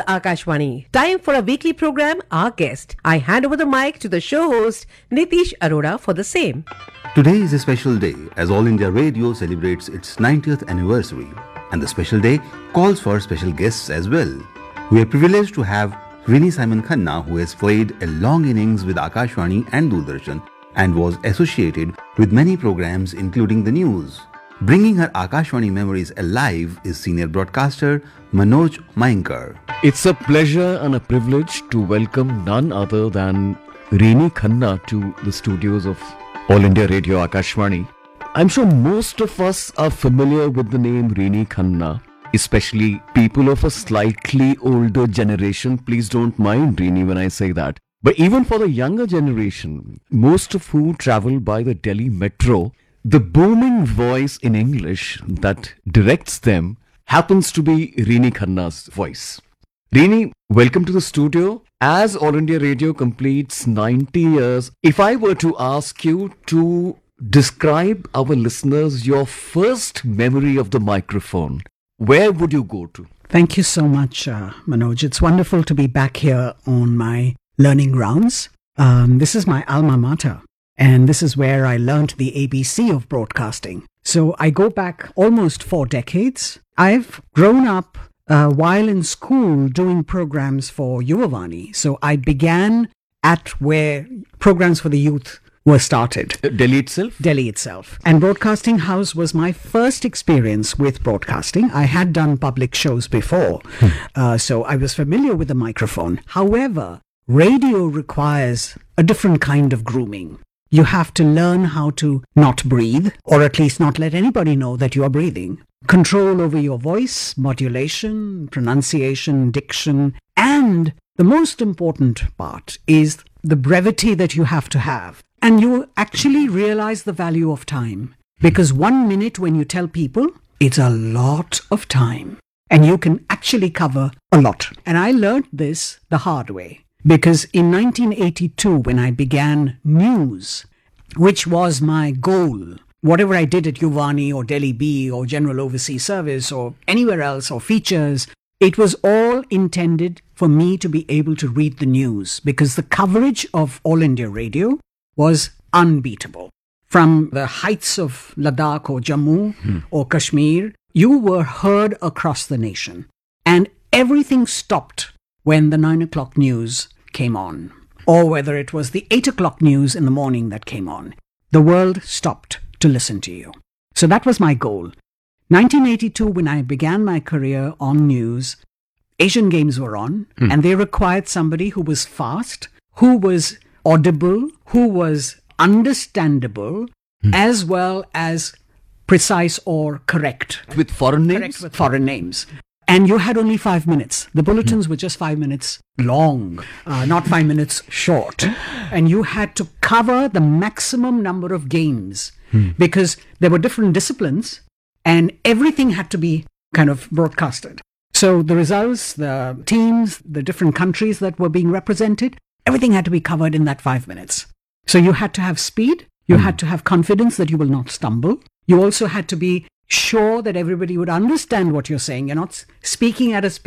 Akashvani. Time for a weekly program, Our Guest. I hand over the mic to the show host, Nitish Arora, for the same. Today is a special day as All India Radio celebrates its 90th anniversary. And the special day calls for special guests as well. We are privileged to have Rini Simon Khanna, who has played a long innings with Akashvani and Doordarshan and was associated with many programs including the news. Bringing her Akashvani memories alive is senior broadcaster Manoj Mainkar. It's a pleasure and a privilege to welcome none other than Rini Khanna to the studios of All India Radio Akashvani. I'm sure most of us are familiar with the name Rini Khanna, especially people of a slightly older generation. Please don't mind, Rini, when I say that. But even for the younger generation, most of who travel by the Delhi Metro, the booming voice in English that directs them happens to be Rini Khanna's voice. Rini, welcome to the studio. As All India Radio completes 90 years, if I were to ask you to describe our listeners your first memory of the microphone, where would you go to? Thank you so much, Manoj. It's wonderful to be back here on my learning rounds. This is my alma mater. And this is where I learned the ABC of broadcasting. So I go back almost 4 decades. I've grown up while in school doing programs for Yuvavani. So I began at where programs for the youth were started. Delhi itself? Delhi itself. And Broadcasting House was my first experience with broadcasting. I had done public shows before, so I was familiar with the microphone. However, radio requires a different kind of grooming. You have to learn how to not breathe, or at least not let anybody know that you are breathing. Control over your voice, modulation, pronunciation, diction, and the most important part is the brevity that you have to have. And you actually realize the value of time. Because 1 minute when you tell people, it's a lot of time. And you can actually cover a lot. And I learned this the hard way. Because in 1982, when I began news, which was my goal, whatever I did at Yuvani or Delhi B or General Overseas Service or anywhere else or features, it was all intended for me to be able to read the news because the coverage of All India Radio was unbeatable. From the heights of Ladakh or Jammu or Kashmir, you were heard across the nation. And everything stopped when the 9 o'clock news came on, or whether it was the 8 o'clock news in the morning that came on. The world stopped to listen to you. So that was my goal. 1982, when I began my career on news, Asian Games were on, and they required somebody who was fast, who was audible, who was understandable, as well as precise or correct. With foreign names? Correct with foreign names. And you had only 5 minutes. The bulletins were just 5 minutes long, not 5 minutes short. And you had to cover the maximum number of games because there were different disciplines and everything had to be kind of broadcasted. So the results, the teams, the different countries that were being represented, everything had to be covered in that 5 minutes. So you had to have speed. You had to have confidence that you will not stumble. You also had to be sure that everybody would understand what you're saying. You're not speaking at a speed